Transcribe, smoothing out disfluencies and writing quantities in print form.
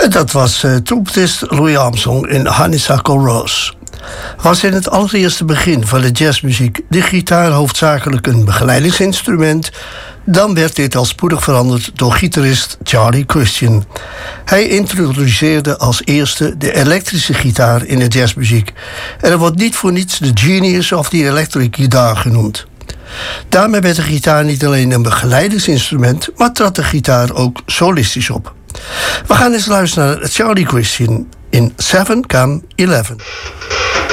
Dat was trompetist Louis Armstrong in Honeysuckle Rose. Was in het allereerste begin van de jazzmuziek de gitaar hoofdzakelijk een begeleidingsinstrument, dan werd dit al spoedig veranderd door gitarist Charlie Christian. Hij introduceerde als eerste de elektrische gitaar in de jazzmuziek. En er wordt niet voor niets de genius of the electric guitar genoemd. Daarmee werd de gitaar niet alleen een begeleidingsinstrument, maar trad de gitaar ook solistisch op. We gaan eens luisteren naar Charlie Christian in 7 Come 11.